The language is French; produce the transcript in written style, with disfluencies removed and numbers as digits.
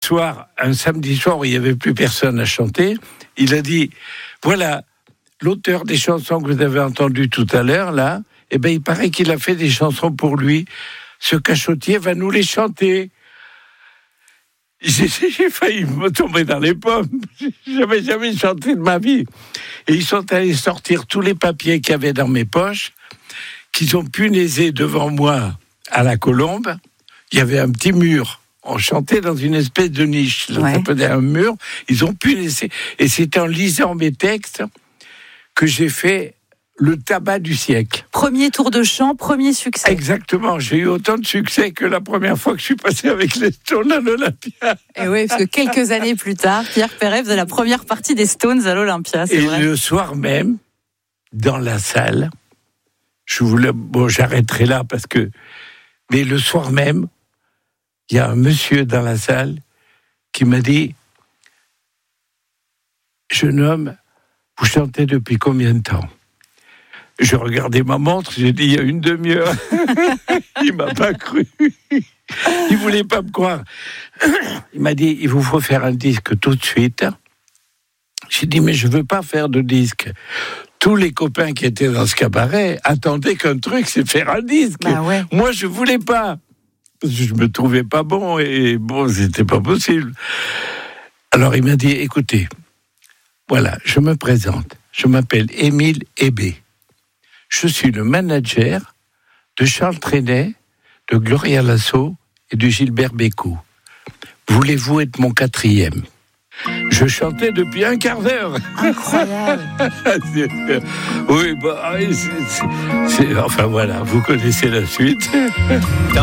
soir, un samedi soir où il n'y avait plus personne à chanter, il a dit, voilà, l'auteur des chansons que vous avez entendues tout à l'heure, là, il paraît qu'il a fait des chansons pour lui. Ce cachotier va nous les chanter. J'ai failli me tomber dans les pommes. J'avais jamais chanté de ma vie. Et ils sont allés sortir tous les papiers qu'il y avait dans mes poches, qu'ils ont punaisé devant moi à la Colombe. Il y avait un petit mur. On chantait dans une espèce de niche. Ça s'appelait un mur. Ils ont punaisé. Et c'est en lisant mes textes que j'ai fait le tabac du siècle. Premier tour de chant, premier succès. Exactement. J'ai eu autant de succès que la première fois que je suis passé avec les Stones à l'Olympia. Et oui, parce que quelques années plus tard, Pierre Perret faisait la première partie des Stones à l'Olympia, c'est vrai. Et le soir même, dans la salle, j'arrêterai là mais le soir même, il y a un monsieur dans la salle qui m'a dit, jeune homme, vous chantez depuis combien de temps ? Je regardais ma montre, j'ai dit il y a une demi-heure. Il m'a pas cru. Il voulait pas me croire. Il m'a dit, il vous faut faire un disque tout de suite. J'ai dit, mais je veux pas faire de disque. Tous les copains qui étaient dans ce cabaret attendaient qu'un truc, c'est faire un disque. Ouais. Moi, je voulais pas. Parce que je me trouvais pas bon et c'était pas possible. Alors il m'a dit, écoutez, voilà, je me présente. Je m'appelle Émile Hébé. Je suis le manager de Charles Trenet, de Gloria Lasso et de Gilbert Bécaud. Voulez-vous être mon quatrième ? Je chantais depuis un quart d'heure. Incroyable. Oui, enfin voilà, vous connaissez la suite.